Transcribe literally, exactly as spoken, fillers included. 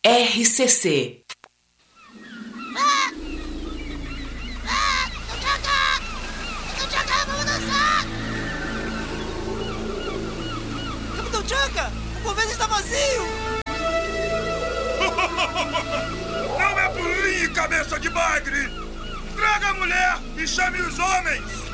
R C C. Ah! Ah! Tchau, Capitão Tchaka, vamos dançar! Capitão Tchaka, o convento está vazio! Não é por mim, cabeça de bagre! Traga a mulher e chame os homens!